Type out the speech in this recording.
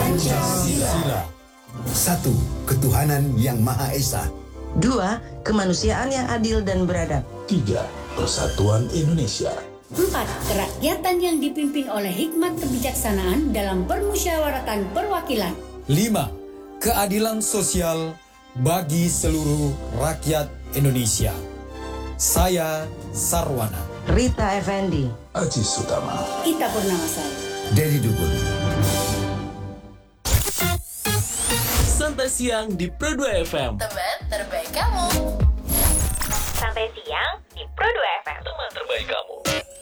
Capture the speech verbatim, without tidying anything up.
Pancasila. Satu, ketuhanan yang Maha Esa. Dua, kemanusiaan yang adil dan beradab. Tiga, persatuan Indonesia. Empat, kerakyatan yang dipimpin oleh hikmat kebijaksanaan dalam permusyawaratan perwakilan. Lima, keadilan sosial bagi seluruh rakyat Indonesia. Saya Sarwana. Rita Effendi. Aji Sutama. Ita Purnamasari. Dedi Dukun. Santai siang di Pro dua F M. Teman terbaik kamu. Santai siang di Pro dua F M. Teman terbaik kamu.